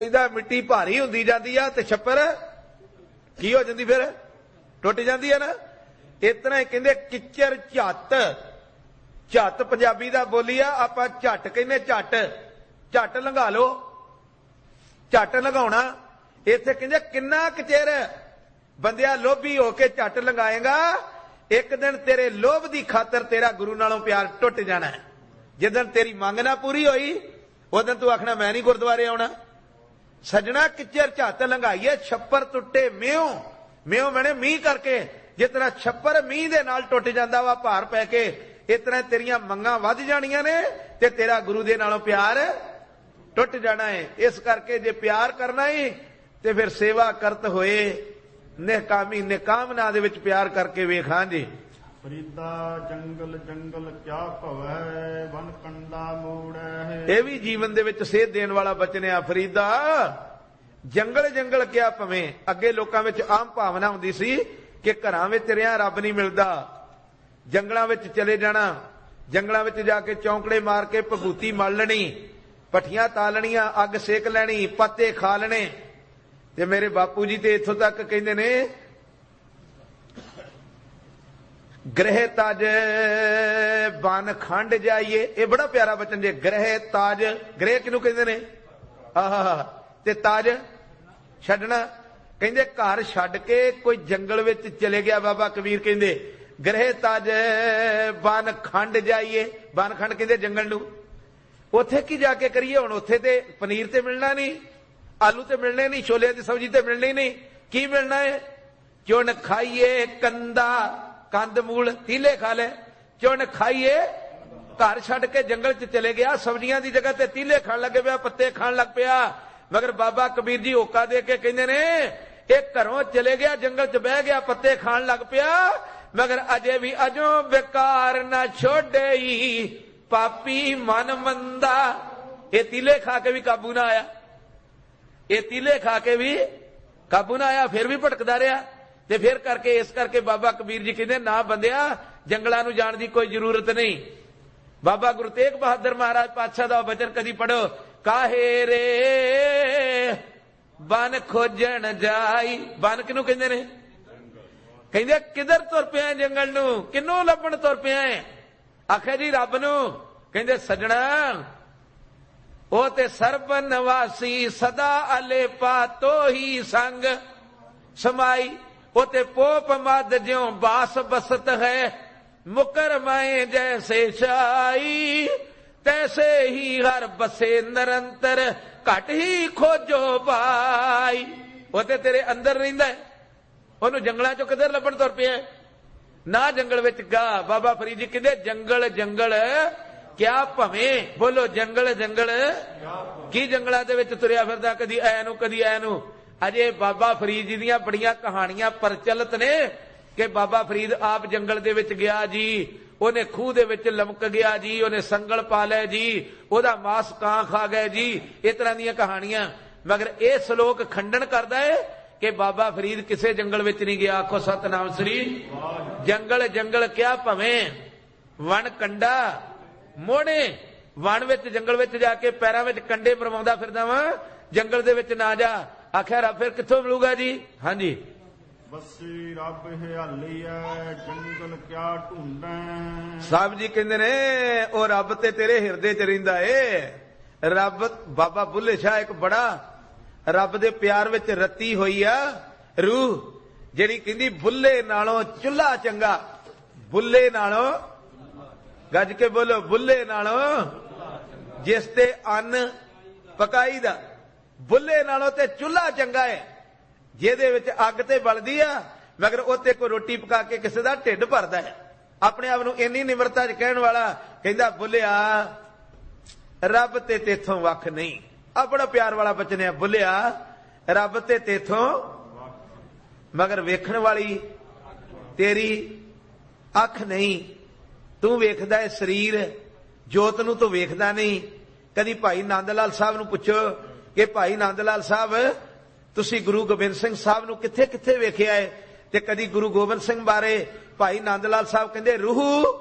मिट्टी भारी हुंदी जांदी आ ते छप्पर की हो जांदी फिर टुट जांदी है ना। इस तरह ही कहंदे किच्चर झट झट पंजाबी दा बोली आ आपां झट कहने झट झट लंघा लो झट लंघाउणा। इत्थे कहंदे किन्ना क चिर बंदिया लोभी होके झट लंघाएगा एक दिन तेरे लोभ दी खातर तेरा गुरु नालों प्यार टुट जाना है। जिदन तेरी मंग ना पूरी होई उस दिन तू आखना मैं नहीं गुरुद्वारे आउणा। सजना किच्चर झट लंघाईए छप्पर टुटे म्यों म्यों मैंने मीह करके जिस तरह छप्पर मीह दे नाल टुट जांदा वा भार पै के इस तरह तेरियां मंगां वध जाणियां ने ते तेरा गुरु दे नालों प्यार टुट जाना है। इस करके जे प्यार करना ही ते फिर सेवा करत होए निकामी निकाम ना दे विच प्यार करके वेख। हां जी फरीदा जंगल जंगल क्या भवै वन कंडा मोड़ै। ये भी जीवन दे विच सेध देण वाला बचन आ। फरीदा जंगल जंगल क्या भवें। अगे लोकां विच आम भावना हुंदी सी कि घरां विच रिहा रब नहीं मिलदा जंगलां विच चले जाना जंगलां विच जाके चौंकड़े मार के भभूती मल लेनी पट्ठियां तालणियां अग सेक लैनी पत्ते खा लेने। ते मेरे बापू जी ते इत्थों तक कहंदे ने ग्रह ताज बन खंड जाइए। ये बड़ा प्यारा बचन जे ग्रह ताज ग्रह किनू कहंदे ने आहा ते ताज छड्डना। कहंदे घर छड्ड के कोई जंगल विच चले गया बाबा कबीर कहंदे ग्रह ताज बन खंड जाइए। बन खंड कहंदे जंगल नू। उत्थे की जाके करिए हुण उत्थे ते पनीर ते मिलना नहीं आलू ते मिलने नहीं छोले की सब्जी ते मिलनी नहीं की मिलना है। चुन खाइए कंदा कंद मूल तीले खा ले चुन खाइए। घर छड्ड के जंगल च चले गया सब्जियां की जगह ते तीले खाण लग पिया पत्ते खाण लग पिया। मगर बाबा कबीर जी होका दे के कहंदे ने एक घरों चले गया जंगल च बह गया पत्ते खाण लग पिया मगर अजे भी अजों बेकार ना छोड़े पापी मन मंदा। ये तीले खा के भी काबू ना आया ये तीले खा के भी काबू ना आया फिर भी भटकदा रहा। ते फिर करके इस करके बाबा कबीर जी कहते ना बंदिया जंगलां नू जाण दी कोई जरूरत नहीं। बाबा गुरु तेग बहादुर महाराज पातशाह दा वचन कदी पढ़ो काहे रे बन खोजण जाई। बन किनू कहंदे ने कहंदे किधर तुर पिया जंगल नू किनू लभण तुर पिया आखे जी रब नू। कहंदे सजना ओ ते सर्ब निवासी सदा अलेपा तो ही संग समाई। ओ ते पोप मद ज्यों बास बसत है मुकर माए जैसे शाई तैसे ही हर बसे निरंतर घट ही खोजो भाई। ओ ते तेरे अंदर रहिंदा है ओनू जंगलां चों किधर लभण तुर पिया ना जंगल विच गा। बाबा फरीद जी कहंदे जंगल जंगल क्या भवें। बोलो जंगल जंगल की जंगलां दे विच तुरिया फिरदा कदी ऐ नू कदी ऐ नू। अजे बाबा फरीद जी दीयां बड़ियां कहानियां प्रचलित ने कि बाबा फरीद आप जंगल दे विच गया जी उन्हें खूह दे विच लमक गया जी उन्हें संगल पा लिया जी ओदा मांस कां खा गए जी इस तरह दीयां कहानियां। मगर यह श्लोक खंडन करदा है कि बाबा फरीद किसे जंगल विच नहीं गया। आखो सतनाम श्री। जंगल जंगल क्या भवें वन कंडा मोड़े। वन विच जंगल विच जाके पैरां विच कंडे मरवाउंदा फिरदा वां जंगल दे विच ना जा। आखिर रब फिर कित्थों मिलूगा जी। हाँ जी बसी रब हियाली है जंगल क्या ढूंढे। साहब जी कहंदे ने ओ रब ते तेरे हिरदे च रहिंदा है। रब बाबा बुल्ले शाह एक बड़ा रब दे प्यार विच रती होई आ रूह जिहड़ी कहंदी बुल्ले नालों चुल्हा चंगा। बुल्ले नालों गज के बोलो बुल्ले नालों जिस ते अन्न पकाई दा बुल्ले नालों ते चुल्हा चंगा है ਜਿਹਦੇ ਵਿੱਚ ਅੱਗ ਤੇ ਬਲਦੀ ਆ ਮਗਰ ਉੱਤੇ ਕੋਈ ਰੋਟੀ ਪਕਾ ਕੇ ਕਿਸੇ ਦਾ ਢਿੱਡ ਭਰਦਾ ਹੈ। ਆਪਣੇ ਆਪ ਨੂੰ ਇੰਨੀ ਨਿਮਰਤਾ 'ਚ ਕਹਿਣ ਵਾਲਾ ਕਹਿੰਦਾ ਬੁੱਲਿਆ ਰੱਬ ਤੇ ਤੇਥੋਂ ਵੱਖ ਨਹੀਂ। ਆ ਬੜਾ ਪਿਆਰ ਵਾਲਾ ਬਚਨ ਹੈ ਬੁੱਲਿਆ ਰੱਬ ਤੇ ਤੇਥੋਂ ਮਗਰ ਵੇਖਣ ਵਾਲੀ ਤੇਰੀ ਅੱਖ ਨਹੀਂ। ਤੂੰ ਵੇਖਦਾ ਹੈ ਸਰੀਰ ਜੋਤ ਨੂੰ ਤੂੰ ਵੇਖਦਾ ਨਹੀਂ। ਕਦੀ ਭਾਈ ਨੰਦ ਲਾਲ ਸਾਹਿਬ ਨੂੰ ਪੁੱਛੋ ਕਿ ਭਾਈ ਨੰਦ ਲਾਲ ਸਾਹਿਬ ਤੁਸੀਂ ਗੁਰੂ ਗੋਬਿੰਦ ਸਿੰਘ ਸਾਹਿਬ ਨੂੰ ਕਿੱਥੇ ਕਿੱਥੇ ਵੇਖਿਆ ਹੈ ਤੇ ਕਦੀ ਗੁਰੂ ਗੋਬਿੰਦ ਸਿੰਘ ਬਾਰੇ ਭਾਈ ਨੰਦ ਲਾਲ ਸਾਹਿਬ ਕਹਿੰਦੇ ਰੂਹ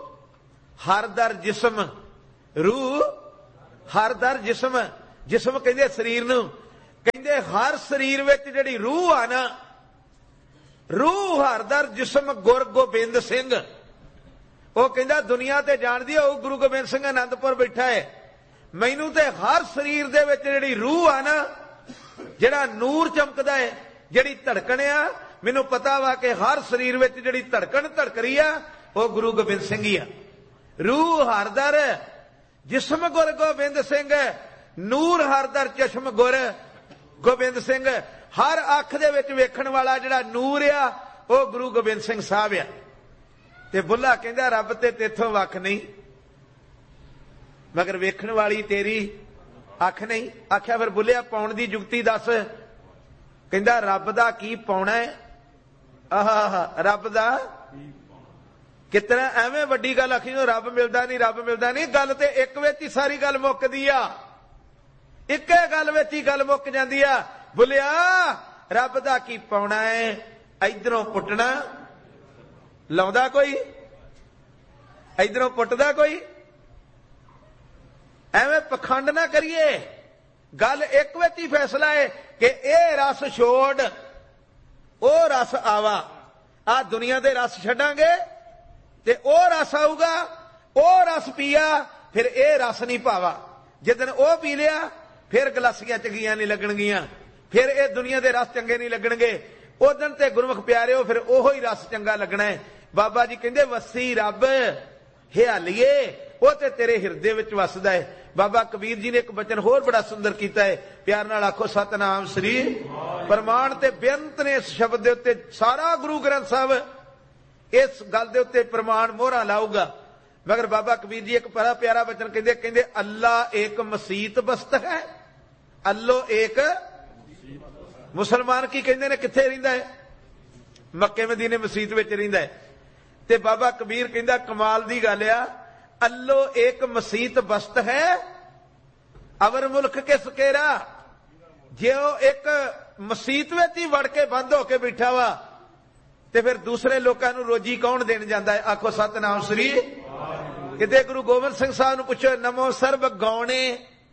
ਹਰ ਦਰ ਜਿਸਮ रूह हर दर जिस्म जिस्म कहते शरीर नूं ਕਹਿੰਦੇ ਹਰ ਸਰੀਰ ਵਿੱਚ ਜਿਹੜੀ ਰੂਹ ਆ ਨਾ, ਰੂਹ ਹਰਦਰ ਜਿਸਮ ਗੁਰ ਗੋਬਿੰਦ ਸਿੰਘ। ਉਹ ਕਹਿੰਦਾ ਦੁਨੀਆ ਤੇ ਜਾਣਦੀ ਆ ਉਹ ਗੁਰੂ ਗੋਬਿੰਦ ਸਿੰਘ ਆਨੰਦਪੁਰ ਬੈਠਾ ਹੈ। ਮੈਨੂੰ ਤੇ ਹਰ ਸਰੀਰ ਦੇ ਵਿੱਚ ਜਿਹੜੀ ਰੂਹ ਆ ਨਾ, ਜਿਹੜਾ ਨੂਰ ਚਮਕਦਾ ਹੈ, ਜਿਹੜੀ ਧੜਕਣ ਆ, ਮੈਨੂੰ ਪਤਾ ਵਾ ਕਿ ਹਰ ਸਰੀਰ ਵਿੱਚ ਜਿਹੜੀ ਧੜਕਣ ਧੜਕ ਰਹੀ ਆ ਉਹ ਗੁਰੂ ਗੋਬਿੰਦ ਸਿੰਘ ਹੀ ਆ। ਰੂਹ ਹਰਦਰ ਜਿਸਮ ਗੁਰ ਗੋਬਿੰਦ ਸਿੰਘ, ਨੂਰ ਹਰਦਰ ਚਸ਼ਮ ਗੁਰ ਗੋਬਿੰਦ ਸਿੰਘ। ਹਰ ਅੱਖ ਦੇ ਵਿੱਚ ਵੇਖਣ ਵਾਲਾ ਜਿਹੜਾ ਨੂਰ ਆ ਉਹ ਗੁਰੂ ਗੋਬਿੰਦ ਸਿੰਘ ਸਾਹਿਬ ਆ। ਤੇ ਬੁੱਲਾ ਕਹਿੰਦਾ ਰੱਬ ਤੇ ਤੇਥੋਂ ਵੱਖ ਨਹੀਂ, ਮਗਰ ਵੇਖਣ ਵਾਲੀ ਤੇਰੀ ਅੱਖ ਨਹੀਂ। ਆਖਿਆ ਫਿਰ ਬੁੱਲਿਆ ਪਾਉਣ ਦੀ ਜੁਗਤੀ ਦੱਸ। ਕਹਿੰਦਾ ਰੱਬ ਦਾ ਕੀ ਪਾਉਣਾ ਹੈ? ਆਹ ਰੱਬ ਦਾ ਕਿਤਨਾ ਐਵੇਂ ਵੱਡੀ ਗੱਲ ਆਖੀ ਜੋ ਰੱਬ ਮਿਲਦਾ ਨਹੀਂ, ਰੱਬ ਮਿਲਦਾ ਨਹੀਂ। ਗੱਲ ਤੇ ਇੱਕ ਵਿੱਚ ਹੀ ਸਾਰੀ ਗੱਲ ਮੁੱਕਦੀ ਆ, ਇੱਕੇ ਗੱਲ ਵਿੱਚ ਹੀ ਗੱਲ ਮੁੱਕ ਜਾਂਦੀ ਆ। ਬੁੱਲਿਆ ਰੱਬ ਦਾ ਕੀ ਪਾਉਣਾ ਹੈ? ਇਧਰੋਂ ਪੁੱਟਣਾ ਲਾਉਂਦਾ ਕੋਈ, ਇਧਰੋਂ ਪੁੱਟਦਾ ਕੋਈ। ਐਵੇਂ ਪਖੰਡ ਨਾ ਕਰੀਏ, ਗੱਲ ਇੱਕ ਵਿੱਚ ਹੀ ਫੈਸਲਾ ਹੈ ਕਿ ਇਹ ਰਸ ਛੋੜ ਉਹ ਰਸ ਆਵਾ। ਆ ਦੁਨੀਆ ਦੇ ਰਸ ਛੱਡਾਂਗੇ ਤੇ ਉਹ ਰਸ ਆਊਗਾ, ਉਹ ਰਸ ਪੀਆ ਫਿਰ ਇਹ ਰਸ ਨਹੀਂ ਭਾਵਾ। ਜਿੱਦਣ ਉਹ ਪੀ ਲਿਆ ਫਿਰ ਗਲਾਸੀਆਂ ਚੰਗੀਆਂ ਨਹੀਂ ਲੱਗਣਗੀਆਂ, ਫਿਰ ਇਹ ਦੁਨੀਆ ਦੇ ਰਸ ਚੰਗੇ ਨਹੀਂ ਲੱਗਣਗੇ। ਉਦੋਂ ਤੇ ਗੁਰਮੁਖ ਪਿਆਰਿਓ ਫਿਰ ਉਹੋ ਹੀ ਰਸ ਚੰਗਾ ਲੱਗਣਾ ਹੈ। ਬਾਬਾ ਜੀ ਕਹਿੰਦੇ ਵਸੀ ਰੱਬ ਹਿਆਲੀਏ, ਉਹ ਤੇ ਤੇਰੇ ਹਿਰਦੇ ਵਿੱਚ ਵਸਦਾ ਹੈ। ਬਾਬਾ ਕਬੀਰ ਜੀ ਨੇ ਇੱਕ ਬਚਨ ਹੋਰ ਬੜਾ ਸੁੰਦਰ ਕੀਤਾ ਹੈ, ਪਿਆਰ ਨਾਲ ਆਖੋ ਸਤਨਾਮ ਸ੍ਰੀ। ਪ੍ਰਮਾਣ ਤੇ ਬੇਅੰਤ ਨੇ ਇਸ ਸ਼ਬਦ ਦੇ ਉੱਤੇ, ਸਾਰਾ ਗੁਰੂ ਗ੍ਰੰਥ ਸਾਹਿਬ ਇਸ ਗੱਲ ਦੇ ਉੱਤੇ ਪ੍ਰਮਾਣ ਮੋਹਰਾਂ ਲਾਊਗਾ। ਮਗਰ ਬਾਬਾ ਕਬੀਰ ਜੀ ਇੱਕ ਬੜਾ ਪਿਆਰਾ ਬਚਨ ਕਹਿੰਦੇ, ਕਹਿੰਦੇ ਅੱਲਾ ਏਕ ਮਸੀਤ ਬਸਤ ਹੈ। ਅੱਲੋ ਏਕ ਮੁਸਲਮਾਨ ਕੀ ਕਹਿੰਦੇ ਨੇ ਕਿੱਥੇ ਰਹਿੰਦਾ ਹੈ? ਮੱਕੇ ਮਦੀਨੇ ਮਸੀਤ ਵਿੱਚ ਰਹਿੰਦਾ ਹੈ। ਤੇ ਬਾਬਾ ਕਬੀਰ ਕਹਿੰਦਾ ਕਮਾਲ ਦੀ ਗੱਲ ਆ, ਅੱਲੋ ਏਕ ਮਸੀਤ ਬਸਤ ਹੈ ਅਵਰ ਮੁਲਕ ਕਿਸ ਕੇਰਾ। ਜੇ ਉਹ ਇੱਕ ਮਸੀਤ ਵਿੱਚ ਹੀ ਵੜ ਕੇ ਬੰਦ ਹੋ ਕੇ ਬੈਠਾ ਵਾ ਤੇ ਫਿਰ ਦੂਸਰੇ ਲੋਕਾਂ ਨੂੰ ਰੋਜੀ ਕੌਣ ਦੇਣ ਜਾਂਦਾ ਹੈ? ਆਖੋ ਸਤਨਾਮ ਸ੍ਰੀ। ਕਿਤੇ ਗੁਰੂ ਗੋਬਿੰਦ ਸਿੰਘ ਸਾਹਿਬ ਨੂੰ ਪੁੱਛੋ, ਨਮੋ ਸਰਬ ਗਾਉਣੇ,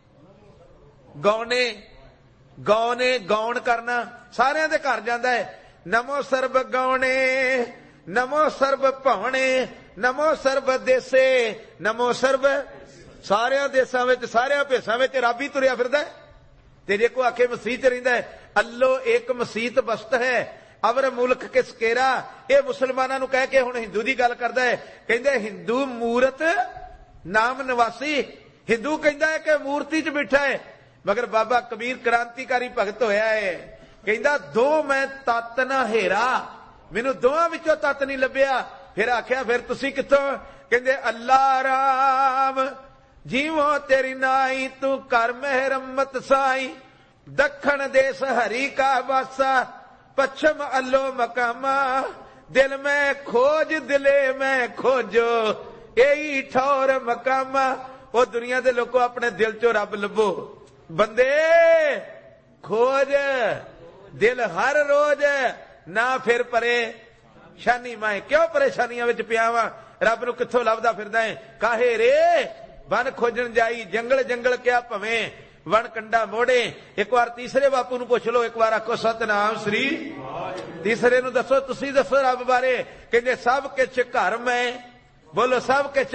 ਗਾਉਣੇ ਗਾਉਣੇ ਗਾਉਣ ਕਰਨਾ ਸਾਰਿਆਂ ਦੇ ਘਰ ਜਾਂਦਾ ਹੈ। ਨਮੋ ਸਰਬ ਗਾਉਣੇ, ਨਮੋ ਸਰਬ ਭਾਵਣੇ, ਨਮੋ ਸਰਬ ਦੇਸੇ, ਨਮੋ ਸਰਬ। ਸਾਰਿਆਂ ਦੇਸਾਂ ਵਿੱਚ ਸਾਰਿਆਂ ਭੇਸਾਂ ਵਿੱਚ ਰੱਬ ਹੀ ਤੁਰਿਆ ਫਿਰਦਾ ਤੇ ਜੇ ਕੋ ਆਖੇ ਮਸੀਤ ਰਹਿੰਦਾ ਹੈ। ਅੱਲੋ ਏਕ ਮਸੀਤ ਬਸਤ ਹੈ ਅਵਰ ਮੁਲਕ ਕਿਸ ਕੇਰਾ। ਇਹ ਮੁਸਲਮਾਨਾਂ ਨੂੰ ਕਹਿ ਕੇ ਹੁਣ ਹਿੰਦੂ ਦੀ ਗੱਲ ਕਰਦਾ ਹੈ। ਕਹਿੰਦੇ ਹਿੰਦੂ ਮੂਰਤ ਨਾਮ ਨਿਵਾਸੀ। ਹਿੰਦੂ ਕਹਿੰਦਾ ਹੈ ਕਿ ਮੂਰਤੀ 'ਚ ਬੈਠਾ ਹੈ, ਮਗਰ ਬਾਬਾ ਕਬੀਰ ਕ੍ਰਾਂਤੀਕਾਰੀ ਭਗਤ ਹੋਇਆ ਹੈ। ਕਹਿੰਦਾ ਦੋ ਮੈਂ ਤਤ ਨਾ ਹੇਰਾ, ਮੈਨੂੰ ਦੋਵਾਂ ਵਿੱਚੋਂ ਤਤ ਨਹੀਂ ਲੱਭਿਆ। ਫਿਰ ਆਖਿਆ ਫਿਰ ਤੁਸੀਂ ਕਿੱਥੋਂ? ਕਹਿੰਦੇ ਅੱਲਾ ਰਾਮ ਜੀਵੋ ਤੇਰੀ ਨਾਈ, ਤੂੰ ਕਰ ਮਿਹਰਮਤ ਸਾਈ। ਦੱਖਣ ਦੇਸ ਹਰੀ ਕਾ ਵਾਸਾ, ਪੱਛਮ ਅੱਲੋ ਮਕਾਮਾ। ਦਿਲ ਮੈਂ ਖੋਜ ਦਿਲੇ ਮੈਂ ਖੋਜੋ, ਇਹੀ ਠੌਰ ਮਕਾਮਾ। ਉਹ ਦੁਨੀਆ ਦੇ ਲੋਕੋ ਆਪਣੇ ਦਿਲ ਚੋਂ ਰੱਬ ਲੱਭੋ। ਬੰਦੇ ਖੋਜ ਦਿਲ ਹਰ ਰੋਜ਼, ਨਾ ਫਿਰ ਪਰੇਸ਼ਾਨੀ ਮੈਂ ਕਿਉਂ ਪਰੇਸ਼ਾਨੀਆਂ ਵਿੱਚ ਪਿਆ ਵਾਂ? ਰੱਬ ਨੂੰ ਕਿੱਥੋਂ ਲੱਭਦਾ ਫਿਰਦਾ ਹੈ? ਕਾਹੇ ਰੇ ਵਨ ਖੋਜਣ ਜਾਈ, ਜੰਗਲ ਜੰਗਲ ਕਿਆ ਭਵੇਂ ਵਣ ਕੰਡਾ ਮੋੜੇ। ਇੱਕ ਵਾਰ ਤੀਸਰੇ ਬਾਪੂ ਨੂੰ ਪੁੱਛ ਲਓ, ਇੱਕ ਵਾਰ ਆਖੋ ਸਤਨਾਮ ਸ੍ਰੀ। ਤੀਸਰੇ ਨੂੰ ਦੱਸੋ, ਤੁਸੀਂ ਦੱਸੋ ਰੱਬ ਬਾਰੇ। ਕਹਿੰਦੇ ਸਭ ਕੁਛ ਘਰ ਮੈਂ, ਬੋਲੋ ਸਭ ਕੁਛ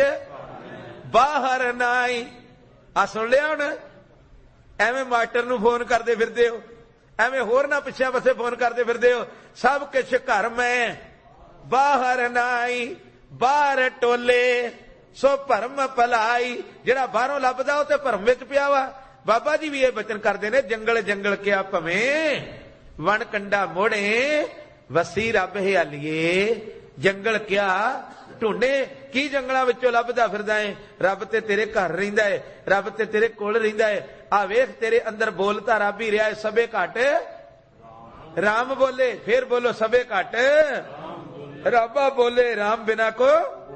ਬਾਹਰ ਨਾਈ। ਆ ਸੁਣ ਲਿਆ ਹੁਣ? ਐਵੇਂ ਮਾਸਟਰ ਨੂੰ ਫੋਨ ਕਰਦੇ ਫਿਰਦੇ ਹੋ, ਐਵੇਂ ਹੋਰ ਨਾ ਪਿੱਛੇ ਪਾਸੇ ਫੋਨ ਕਰਦੇ ਫਿਰਦੇ ਹੋ। ਸਭ ਕੁਛ ਘਰ ਮੈਂ ਬਾਹਰ ਨਾਈ, ਬਾਹਰ ਟੋਲੇ ਸੋ ਭਰਮ ਭਲਾਈ। ਜਿਹੜਾ ਬਾਹਰੋਂ ਲੱਭਦਾ ਉਹ ਤੇ ਭਰਮ ਵਿੱਚ ਪਿਆ ਵਾ। ਬਾਬਾ ਜੀ ਵੀ ਇਹ ਬਚਨ ਕਰਦੇ ਨੇ, ਜੰਗਲ ਜੰਗਲ ਕਿਆ ਭਵੇਂ ਵਣ ਕੰਡਾ ਮੋੜੇ, ਵਸੀ ਰੱਬ ਹਿਆਲੀਏ। ਜੰਗਲ ਕਿਆ ਢੂੰਡੇ, ਕੀ ਜੰਗਲਾਂ ਵਿੱਚੋਂ ਲੱਭਦਾ ਫਿਰਦਾ ਹੈ? ਰੱਬ ਤੇ ਤੇਰੇ ਘਰ ਰਹਿੰਦਾ ਹੈ, ਰੱਬ ਤੇ ਤੇਰੇ ਕੋਲ ਰਹਿੰਦਾ ਹੈ। ਆ ਵੇਖ ਤੇਰੇ ਅੰਦਰ ਬੋਲਤਾ ਰੱਬ ਹੀ ਰਿਹਾ ਹੈ। ਸਭੇ ਘਟ ਰਾਮ ਬੋਲੇ, ਫਿਰ ਬੋਲੋ ਸਭੇ ਘਟ ਰੱਬਾ ਬੋਲੇ। ਰਾਮ ਬਿਨਾ ਕੋ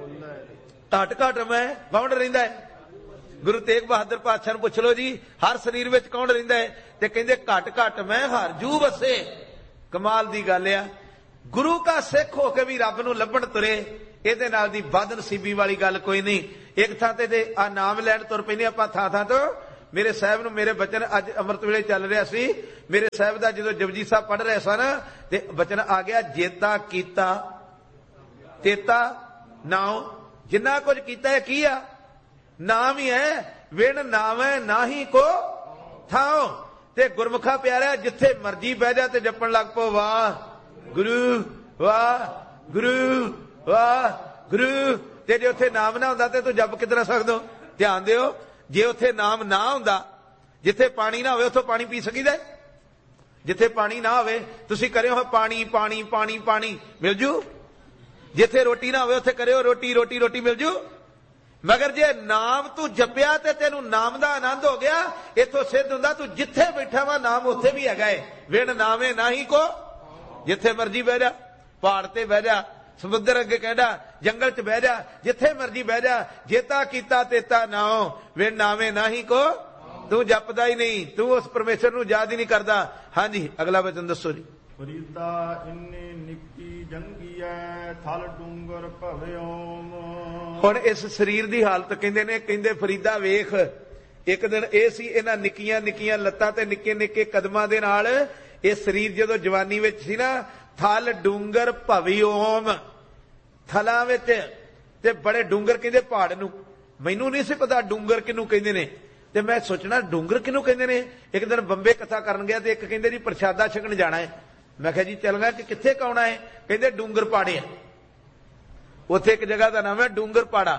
ਘਟ ਘਟ ਮੈਂ ਕੌਣ ਰਹਿੰਦਾ ਹੈ? ਗੁਰੂ ਤੇਗ ਬਹਾਦਰ ਪਾਤਸ਼ਾਹ ਨੂੰ ਪੁੱਛ ਲਓ ਜੀ, ਹਰ ਸਰੀਰ ਵਿੱਚ ਕੌਣ ਰਹਿੰਦਾ ਹੈ? ਤੇ ਕਹਿੰਦੇ ਘਟ ਘਟ ਮੈਂ ਹਰ ਜੂ ਵਸੇ। ਕਮਾਲ ਦੀ ਗੱਲ ਆ, ਗੁਰੂ ਕਾ ਸਿੱਖ ਹੋ ਕੇ ਵੀ ਰੱਬ ਨੂੰ ਲੱਭਣ ਤੁਰੇ, ਇਹਦੇ ਨਾਲ ਦੀ ਬਦਨਸੀਬੀ ਵਾਲੀ ਗੱਲ ਕੋਈ ਨਹੀਂ। ਇੱਕ ਥਾਂ ਤੇ ਆ ਨਾਮ ਲੈਣ ਤੁਰ ਪੈਂਦੇ ਆਪਾਂ, ਥਾਂ ਥਾਂ ਤੋਂ ਮੇਰੇ ਸਾਹਿਬ ਨੂੰ ਮੇਰੇ ਬਚਨ ਅੱਜ ਅੰਮ੍ਰਿਤ ਵੇਲੇ ਚੱਲ ਰਿਹਾ ਸੀ, ਮੇਰੇ ਸਾਹਿਬ ਦਾ ਜਦੋਂ ਜਪਜੀ ਸਾਹਿਬ ਪੜ੍ਹ ਰਹੇ ਸਨ ਤੇ ਬਚਨ ਆ ਗਿਆ, ਜੇਤਾ ਕੀਤਾ ਤੇਤਾ ਨਾਉ। ਜਿੰਨਾ ਕੁਝ ਕੀਤਾ ਹੈ ਕੀ ਆ? ਨਾਮ ਹੀ ਹੈ। ਵਿਣ ਨਾਵੇਂ ਨਾਹੀ ਕੋ ਥਾਉ। ਤੇ ਗੁਰਮੁਖਾ ਪਿਆਰਿਆ, ਜਿੱਥੇ ਮਰਜੀ ਬਹਿ ਜਾ ਤੇ ਜਪਣ ਲੱਗ ਪੋ, ਵਾਹ ਗੁਰੂ ਵਾਹ ਗੁਰੂ ਵਾਹ ਗੁਰੂ। ਤੇ ਜੇ ਉੱਥੇ ਨਾਮ ਨਾ ਹੁੰਦਾ ਤੇ ਤੂੰ ਜਪ ਕਿੱਦਾਂ ਸਕਦਾ? ਧਿਆਨ ਦਿਓ, ਜੇ ਉੱਥੇ ਨਾਮ ਨਾ ਹੁੰਦਾ, ਜਿੱਥੇ ਪਾਣੀ ਨਾ ਹੋਵੇ ਉੱਥੋਂ ਪਾਣੀ ਪੀ ਸਕੀਦਾ? ਜਿੱਥੇ ਪਾਣੀ ਨਾ ਹੋਵੇ ਤੁਸੀਂ ਕਰਿਓ ਪਾਣੀ ਪਾਣੀ ਪਾਣੀ ਪਾਣੀ, ਮਿਲ ਜੂ। ਜਿੱਥੇ ਰੋਟੀ ਨਾ ਹੋਵੇ ਉੱਥੇ ਕਰਿਓ ਰੋਟੀ ਰੋਟੀ ਰੋਟੀ, ਮਿਲ ਜੂ। ਮਗਰ ਜੇ ਨਾਮ ਤੂੰ ਜਪਿਆ ਤੇ ਤੈਨੂੰ ਨਾਮ ਦਾ ਆਨੰਦ ਹੋ ਗਿਆ, ਇੱਥੋਂ ਸਿੱਧ ਹੁੰਦਾ ਤੂੰ ਜਿੱਥੇ ਬੈਠਾ ਵਾ ਨਾਮ ਉੱਥੇ ਵੀ ਹੈਗਾ ਏ। ਵਿਣ ਨਾਵੇਂ ਨਾਹੀ ਕੋ। ਜਿੱਥੇ ਮਰਜੀ ਬਹਿ ਜਾ, ਪਹਾੜ ਤੇ ਬਹਿ ਜਾ, ਸਮੁੰਦਰ ਅੱਗੇ ਕਹਿੰਦਾ, ਜੰਗਲ ਚ ਬਹਿ ਜਾ, ਜਿੱਥੇ ਮਰਜੀ ਬਹਿ ਜਾ, ਜੇਤਾ ਕੀਤਾ ਤੇਤਾ ਨਾਉ। ਵਿਣ ਨਾਵੇਂ ਨਾਹੀ ਕੋ। ਤੂੰ ਜਪਦਾ ਹੀ ਨਹੀਂ, ਤੂੰ ਉਸ ਪਰਮੇਸ਼ਰ ਨੂੰ ਯਾਦ ਹੀ ਨਹੀਂ ਕਰਦਾ। ਹਾਂਜੀ, ਅਗਲਾ ਵਚਨ ਦੱਸੋ ਜੀ। ਫਰੀਦਾ ਇੰਨੀ ਨਿੱਕੀ ਜੰਗੀਐ, ਥਲ ਡੂੰਗਰ ਭਵਿਓਮ। ਹੁਣ ਇਸ ਸਰੀਰ ਦੀ ਹਾਲਤ ਕਹਿੰਦੇ ਨੇ, ਕਹਿੰਦੇ ਫਰੀਦਾ ਵੇਖ, ਇੱਕ ਦਿਨ ਇਹ ਸੀ, ਇਹਨਾਂ ਨਿੱਕੀਆਂ ਨਿੱਕੀਆਂ ਲੱਤਾਂ ਤੇ ਨਿੱਕੇ ਨਿੱਕੇ ਕਦਮਾਂ ਦੇ ਨਾਲ ਇਹ ਸਰੀਰ ਜਦੋਂ ਜਵਾਨੀ ਵਿੱਚ ਸੀ ਨਾ, ਥਲ ਡੂੰਗਰ ਭਵਿਓਮ, ਥਲਾਂ ਵਿੱਚ ਤੇ ਬੜੇ ਡੂੰਗਰ ਕਹਿੰਦੇ ਪਹਾੜ ਨੂੰ। ਮੈਨੂੰ ਨਹੀਂ ਸੀ ਪਤਾ ਡੂੰਗਰ ਕਿਹਨੂੰ ਕਹਿੰਦੇ ਨੇ, ਤੇ ਮੈਂ ਸੋਚਣਾ ਡੂੰਗਰ ਕਿਹਨੂੰ ਕਹਿੰਦੇ ਨੇ। ਇੱਕ ਦਿਨ ਬੰਬੇ ਕਥਾ ਕਰਨ ਗਿਆ ਤੇ ਇੱਕ ਕਹਿੰਦੇ ਜੀ ਪ੍ਰਸ਼ਾਦਾ ਛਕਣ ਜਾਣਾ ਹੈ। ਮੈਂ ਕਿਹਾ ਜੀ ਚੱਲ ਗਿਆ, ਕਿ ਕਿੱਥੇ ਕਾਉਣਾ ਹੈ? ਕਹਿੰਦੇ ਡੂੰਗਰ ਪਾੜੇ ਆ। ਉੱਥੇ ਇੱਕ ਜਗ੍ਹਾ ਦਾ ਨਾਮ ਹੈ ਡੂੰਗਰ ਪਾੜਾ।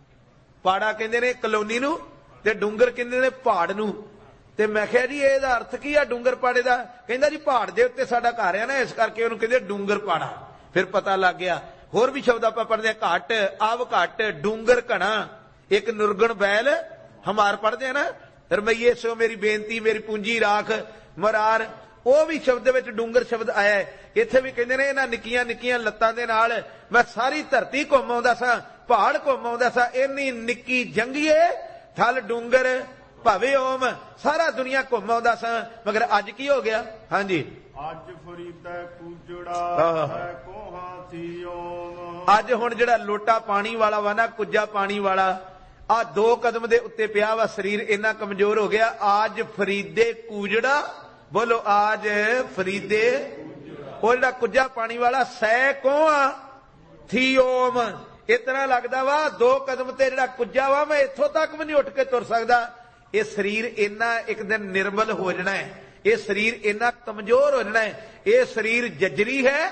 ਪਾੜਾ ਕਹਿੰਦੇ ਨੇ ਕਲੋਨੀ ਨੂੰ, ਤੇ ਡੂੰਗਰ ਕਹਿੰਦੇ ਨੇ ਪਹਾੜ ਨੂੰ। ਤੇ ਮੈਂ ਕਿਹਾ ਜੀ ਇਹਦਾ ਅਰਥ ਕੀ ਆ ਡੂੰਗਰ ਪਾੜੇ ਦਾ? ਕਹਿੰਦਾ ਜੀ ਪਹਾੜ ਦੇ ਉੱਤੇ ਸਾਡਾ ਘਰ ਆ ਨਾ, ਇਸ ਕਰਕੇ ਉਹਨੂੰ ਕਹਿੰਦੇ ਡੂੰਗਰ ਪਾੜਾ। ਫਿਰ ਪਤਾ ਲੱਗ ਗਿਆ। ਹੋਰ ਵੀ ਸ਼ਬਦ ਆਪਾਂ ਪੜ੍ਹਦੇ ਆ, ਘਾਟ ਆਵ ਘਾਟ, ਡੂੰਗਰ ਘਣਾ, ਇੱਕ ਨਿਰਗੁਣ ਬੈਲ ਹਮਾਰ ਪੜ੍ਹਦੇ ਆ ਨਾ, ਰਮਈਏ ਸੋ ਮੇਰੀ ਬੇਨਤੀ ਮੇਰੀ ਪੂੰਜੀ ਰਾਖ ਮਰਾਰ, ਉਹ ਵੀ ਸ਼ਬਦ ਵਿੱਚ ਡੂੰਗਰ ਸ਼ਬਦ ਆਇਆ ਹੈ। ਇੱਥੇ ਵੀ ਕਹਿੰਦੇ ਨੇ ਇਹਨਾਂ ਨਿੱਕੀਆਂ ਨਿੱਕੀਆਂ ਲੱਤਾਂ ਦੇ ਨਾਲ ਮੈਂ ਸਾਰੀ ਧਰਤੀ ਘੁੰਮ ਆਉਂਦਾ ਸਾਂ, ਪਹਾੜ ਘੁੰਮ ਆਉਂਦਾ ਸਾਂ, ਇੰਨੀ ਨਿੱਕੀ ਜੰਗੀਏ ਥਲ ਡੂੰਗਰ ਭਾਵੇਂ ਓਮ, ਸਾਰਾ ਦੁਨੀਆ ਘੁੰਮ ਆਉਂਦਾ ਸਾਂ। ਮਗਰ ਅੱਜ ਕੀ ਹੋ ਗਿਆ? ਹਾਂਜੀ, ਅੱਜ ਫਰੀਦਾ ਕੁਜੜਾ ਹੈ ਕੋਹਾਂ ਥੀ ਓਮ। ਅੱਜ ਹੁਣ ਜਿਹੜਾ ਲੋਟਾ ਪਾਣੀ ਵਾਲਾ ਵਾ ਨਾ, ਕੁੱਜਾ ਪਾਣੀ ਵਾਲਾ, ਆ 2 ਕਦਮ ਦੇ ਉੱਤੇ ਪਿਆ ਵਾ, ਸਰੀਰ ਇੰਨਾ ਕਮਜ਼ੋਰ ਹੋ ਗਿਆ। ਆਜ ਫਰੀਦੇ ਕੂਜੜਾ, ਬੋਲੋ ਆਜ ਫਰੀਦੇ। ਉਹ ਜਿਹੜਾ ਕੁੱਜਾ ਪਾਣੀ ਵਾਲਾ ਸੈ ਕੋਹਾਂ ਥੀ ਓਮ, ਇਤਨਾ ਲੱਗਦਾ ਵਾ 2 ਕਦਮ ਤੇ ਜਿਹੜਾ ਕੁੱਜਾ ਵਾ, ਮੈਂ ਇੱਥੋਂ ਤੱਕ ਵੀ ਨਹੀਂ ਉੱਠ ਕੇ ਤੁਰ ਸਕਦਾ। ਇਹ ਸਰੀਰ ਇੰਨਾ ਇੱਕ ਦਿਨ ਨਿਰਮਲ ਹੋ ਜਾਣਾ ਹੈ, ਇਹ ਸਰੀਰ ਇੰਨਾ ਕਮਜ਼ੋਰ ਹੋ ਜਾਣਾ ਹੈ। ਇਹ ਸਰੀਰ ਜੱਜਰੀ ਹੈ,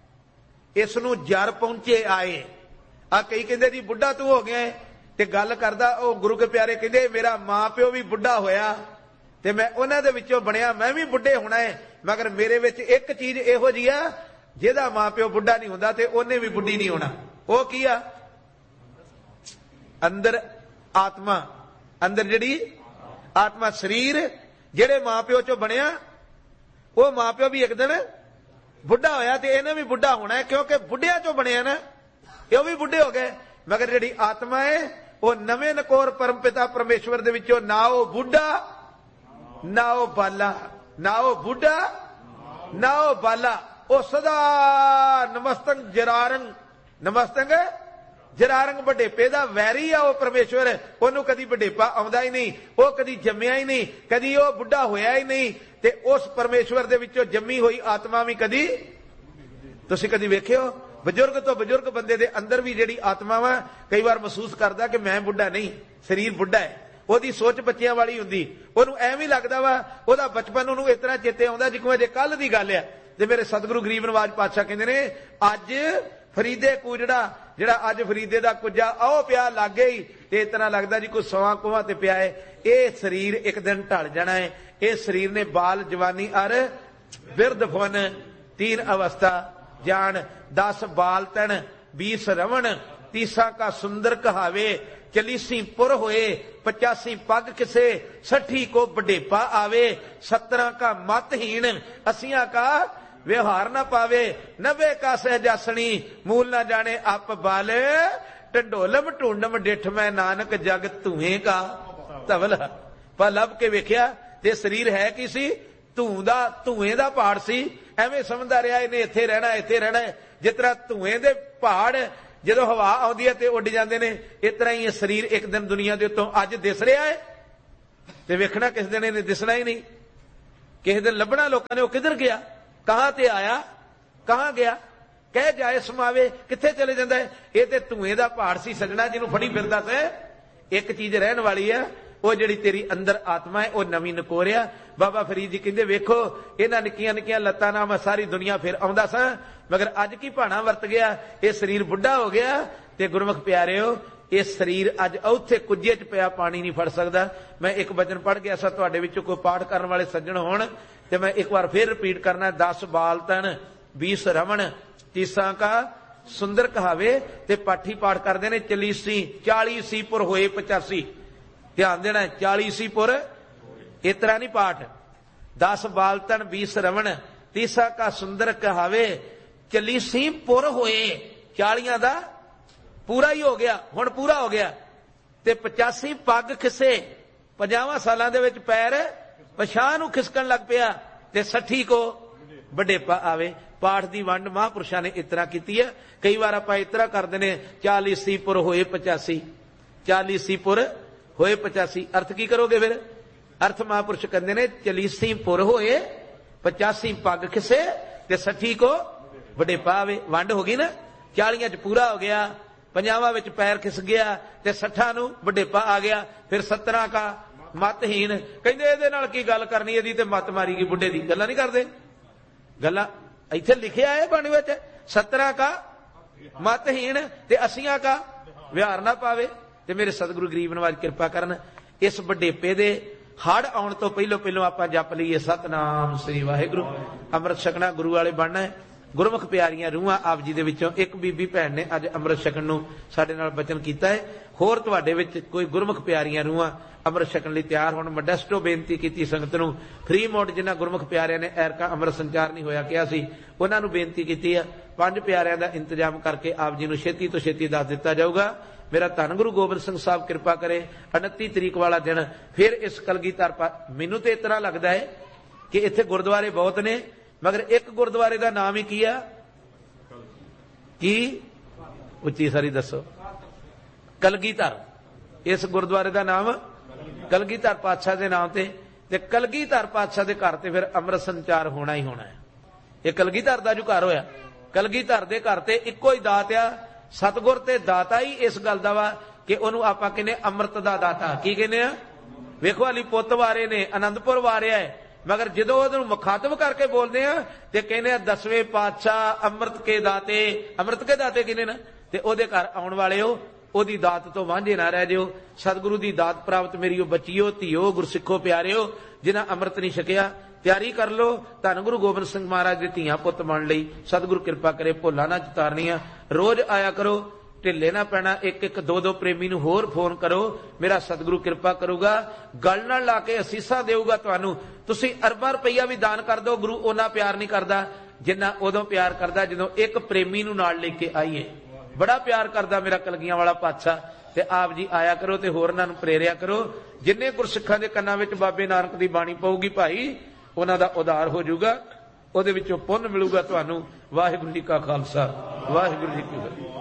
ਇਸ ਨੂੰ ਜਰ ਪਹੁੰਚੇ ਆਏ। ਆ ਕਈ ਕਹਿੰਦੇ ਜੀ ਬੁੱਢਾ ਤੂੰ ਹੋ ਗਿਆ ਤੇ ਗੱਲ ਕਰਦਾ ਉਹ ਗੁਰੂ ਕੇ ਪਿਆਰੇ ਕਹਿੰਦੇ ਮੇਰਾ ਮਾਂ ਪਿਓ ਵੀ ਬੁੱਢਾ ਹੋਇਆ ਤੇ ਮੈਂ ਉਹਨਾਂ ਦੇ ਵਿੱਚੋਂ ਬਣਿਆ, ਮੈਂ ਵੀ ਬੁੱਢੇ ਹੋਣਾ ਹੈ। ਮਗਰ ਮੇਰੇ ਵਿੱਚ ਇੱਕ ਚੀਜ਼ ਇਹੋ ਜਿਹੀ ਆ, ਜਿਹਦਾ ਮਾਂ ਪਿਓ ਬੁੱਢਾ ਨਹੀਂ ਹੁੰਦਾ ਤੇ ਉਹਨੇ ਵੀ ਬੁੱਢੀ ਨਹੀਂ ਹੋਣਾ। ਉਹ ਕੀ ਆ? ਅੰਦਰ ਆਤਮਾ, ਅੰਦਰ ਜਿਹੜੀ ਆਤਮਾ। ਸਰੀਰ ਜਿਹੜੇ ਮਾਂ ਪਿਓ ਚੋਂ ਬਣਿਆ, ਉਹ ਮਾਂ ਪਿਓ ਵੀ ਇੱਕ ਦਿਨ ਬੁੱਢਾ ਹੋਇਆ ਤੇ ਇਹਨੇ ਵੀ ਬੁੱਢਾ ਹੋਣਾ ਹੈ, ਕਿਉਂਕਿ ਬੁੱਢਿਆਂ ਚੋਂ ਬਣਿਆ ਨਾ, ਇਹ ਵੀ ਬੁੱਢੇ ਹੋ ਗਏ। ਮਗਰ ਜਿਹੜੀ ਆਤਮਾ ਹੈ ਉਹ ਨਵੇਂ ਨਕੋਰ ਪਰਮ ਪਿਤਾ ਪਰਮੇਸ਼ਵਰ ਦੇ ਵਿੱਚੋਂ, ਨਾ ਉਹ ਬੁੱਢਾ ਨਾ ਉਹ ਬਾਲਾ, ਨਾ ਉਹ ਬੁੱਢਾ ਨਾ ਉਹ ਬਾਲਾ, ਉਹ ਸਦਾ ਨਮਸਤੰ ਜਰਾਰੰਗ, ਨਮਸਤੰਗ ਜਰਾਰੰਗ, ਵਡੇਪੇ ਦਾ ਵੈਰੀ ਆ ਉਹ ਪਰਮੇਸ਼ਵਰ। ਉਹਨੂੰ ਕਦੀ ਵਡੇਪਾ ਆਉਂਦਾ ਹੀ ਨਹੀਂ, ਉਹ ਕਦੀ ਜੰਮਿਆ ਹੀ ਨਹੀਂ, ਕਦੀ ਉਹ ਬੁੱਢਾ ਹੋਇਆ ਹੀ ਨਹੀਂ। ਤੇ ਉਸ ਪਰਮੇਸ਼ਵਰ ਦੇ ਵਿੱਚੋਂ ਜੰਮੀ ਹੋਈ ਆਤਮਾ ਵੀ ਕਦੀ, ਤੁਸੀਂ ਕਦੀ ਵੇਖਿਓ? ਬਜ਼ੁਰਗ ਤੋਂ ਬਜ਼ੁਰਗ ਬੰਦੇ ਦੇ ਅੰਦਰ ਵੀ ਜਿਹੜੀ ਆਤਮਾ ਵਾ, ਕਈ ਵਾਰ ਮਹਿਸੂਸ ਕਰਦਾ ਕਿ ਮੈਂ ਬੁੱਢਾ ਨਹੀਂ, ਸਰੀਰ ਬੁੱਢਾ ਹੈ। ਉਹਦੀ ਸੋਚ ਬੱਚਿਆਂ ਵਾਲੀ ਹੁੰਦੀ, ਉਹਨੂੰ ਐਵੇਂ ਲੱਗਦਾ ਵਾ, ਉਹਦਾ ਬਚਪਨ ਉਹਨੂੰ ਇਸ ਤਰ੍ਹਾਂ ਚੇਤੇ ਆਉਂਦਾ ਜਿਵੇਂ ਜੇ ਕੱਲ ਦੀ ਗੱਲ ਆ। ਤੇ ਮੇਰੇ ਸਤਿਗੁਰੂ ਗਰੀਬ ਨਵਾਜ ਪਾਤਸ਼ਾਹ ਕਹਿੰਦੇ ਨੇ, ਅੱਜ ਫਰੀਦੇ ਕੂਜੜਾ, ਜਿਹੜਾ ਅੱਜ ਫਰੀਦੇ ਦਾ ਕੁੱਜਾ ਆਓ ਪਿਆ ਲਾਗੇ ਹੀ, ਤੇ ਇਸ ਤਰ੍ਹਾਂ ਲੱਗਦਾ ਜੀ ਕੋਈ ਸਵਾ ਕੋਹਾਂ ਤੇ ਪਿਆ ਹੈ। ਇਹ ਸਰੀਰ ਇੱਕ ਦਿਨ ਢਲ ਜਾਣਾ ਹੈ। ਇਹ ਸਰੀਰ ਨੇ ਬਾਲ ਜਵਾਨੀ ਅਰ ਬਿਰਧ ਫੁਨ 3 ਅਵਸਥਾ ਜਾਣ, 10 ਬਾਲ ਤਨ 20 ਰਵਣ, 30 ਕਾ ਸੁੰਦਰ ਕਹਾਵੇ, 40 ਪੁਰ ਹੋਏ, 85 ਪੱਗ ਕਿਸੇ, 60 को बडेपा आवे, 17 का मतहीन, 80 का व्यवहार न पावे, 90 का सहजासनी, मूल न जाने आप बाले, ढंडोलम ढूंढम डिठ मैं नानक जग धुएं का धवल। पर लब के वेख्या ते शरीर है की सी? धुएं दा पहाड़ सी। एवें समझदा रहा इन्हें इत्थे रहना इत्थे रहना। जिस तरह धुएं दे पहाड़ ਜਦੋਂ ਹਵਾ ਆਉਂਦੀ ਹੈ ਤੇ ਉੱਡ ਜਾਂਦੇ ਨੇ, ਇਸ ਤਰ੍ਹਾਂ ਹੀ ਇਹ ਸਰੀਰ ਇੱਕ ਦਿਨ ਦੁਨੀਆ ਦੇ ਉੱਤੋਂ ਅੱਜ ਦਿਸ ਰਿਹਾ ਹੈ। ते वेखना किस दिन इन्हें दिसना ही नहीं, किस दिन लभना लोगों ने, वो किधर गया, कहां ते आया, कहां गया, कह जाए समावे, किथे चले जाता है। ये तो धुएं का पहाड़ सी सजना जिन्होंने फड़ी फिरदा से। एक चीज रहन वाली है, वो जिहड़ी तेरी अंदर आत्मा है, वो नवीं नकोरिया। बाबा फरीद जी कहते वेखो इन्हां निक्कियां निक्कियां लत्तां नाल मैं सारी दुनिया फिर आउंदा सा, मगर अज की भाणा वरत गया, ये शरीर बुढ़ा हो गया। ते गुरमुख प्यारिओ, ये शरीर अज औथे कुजे च पिया पानी नहीं फड़ सकदा। मैं एक वचन पढ़ गया सा, तुहाडे विचों कोई पाठ करन वाले सज्जण होण ते मैं एक बार फिर रिपीट करना। 10 बाल तन 20 रमण तीसा का सुंदर कहावे, ते पाठी पाठ करते ने 40 सी पुर होए 85। ध्यान देना, 40 पुर इतना नहीं पाठ। 10 बाल तन 20 रमण तीसा का सुंदर कहावे, 40 पुर होए, 40 दा पूरा ही हो गया, हुण पूरा हो गया। ते 85 पग खिसे, 50 सालां दे विच पैर पछां नूं खिसकण लग पिया, ते 60 को वडेपा आवे। पाठ की वंड महापुरुषों ने इतना की है। कई बार आप इतना करते हैं 40 पुर होए 85, 40 पुर होए 85। अर्थ की करोगे फिर? अर्थ महापुरुष कहते हैं 40 पुर होए 85 पग खिसे ते 60 को वडेपा आवे। वंड हो गई ना, 40 च पूरा हो गया, 50 विच पैर खिस गया, ते 60 नूं वडेपा आ गया। फिर 17 का मतहीन। कहंदे इहदे नाल की गल करनी, इहदी ते मत मारी गई बुढ़े दी। गल्लां नहीं करदे, गल्लां इत्थे लिखिया है बाणी विच। 17 का मतहीन ते 80 का विहार ना पावे। ते मेरे सतगुरु गरीब नवाज कृपा करन, इस वडेपे दे हड़ आउण तो पहलों पहलों आपां जप लईए सतनाम श्री वाहिगुरू। अमृत छकना गुरु वाले बनना है। गुरमुख प्यारियां रूहां आप जी दे विचों एक बीबी भैन ने अज अमृत छकण नूं साडे नाल वचन कीता है। होर तुहाडे विच कोई गुरमुख प्यारियां रूहां अमृत छकण लई तैयार होण। मॉडेस्टो बेनती कीती संगत नूं, फ्री मोड जिन्हां गुरमुख प्यारियां ने ऐरका अमृत संचार नहीं होया किहा सी, उन्हां नूं बेनती कीती है 5 प्यारियां दा इंतजाम करके आप जी नूं छेती तो छेती दस दिता जाऊगा। मेरा धन गुरु गोबिंद सिंह साहब कृपा करे 29 तरीक वाला दिन फिर इस कलगीधर मैनूं ते इतना लगदा है कि इत्थे गुरुद्वारे बहुत ने, मगर एक गुरुद्वारे का नाम ही की है, की उच्ची सारी दसो, कलगीधर। इस गुरुद्वारे का नाम कलगीधर पातशाह के नाम से। कलगीधर पातशाह के घर से फिर अमृत संचार होना ही होना है। यह कलगीधर का जो घर होया, कलगीधर के घर से इको ही दात आ। सतगुर ते दाता ही इस गल का वा कि उन्होंने आपां कहने अमृत का दाता। की कहने आ? वेखो अली पुत वारे ने, आनंदपुर वारिया है, मगर जो उन्होंने मुखातब करके बोलते हैं तो कहने 10वें पातशाह अमृत के दाते। अमृत के दाते किने ना, ते ओदे घर आउण वाले हो, ओदी दात तो वांझे ना रह जिओ। सतगुरु की दात प्राप्त मेरी बच्चियो धीओ गुरसिखो प्यारिओ, जिन्हां अमृत नहीं छकिया तैयारी कर लो। धन गुरु गोबिंद सिंह महाराज के धीआं पुत बन लई सतगुरु कृपा करे, भुल्लां ना चितारनियां। रोज आया करो, ढिले ना पैना। एक एक दो दो प्रेमी नूं होर फोन करो, मेरा सतगुरु कृपा करूगा, गल नाल ला के असीसां देऊगा तुहानूं। तुसीं अरबां रुपया भी दान कर दो, गुरु उन्ना प्यार नहीं करदा जिन्ना उदों प्यार करदा जदों एक प्रेमी नूं नाल लेके आईए। बड़ा प्यार करदा मेरा कलगियां वाला पातशाह। ते आप जी आया करो ते होरनां नूं प्रेरिया करो। जिन्ने गुरसिखां दे कन्नां विच बाबे नानक दी बाणी पऊगी भाई, उन्हां दा उद्धार हो जाऊगा, ਉਹਦੇ ਵਿੱਚੋਂ ਪੁੰਨ ਮਿਲੂਗਾ ਤੁਹਾਨੂੰ। ਵਾਹਿਗੁਰੂ ਜੀ ਕਾ ਖਾਲਸਾ, ਵਾਹਿਗੁਰੂ ਜੀ ਕੀ ਫਤਿਹ।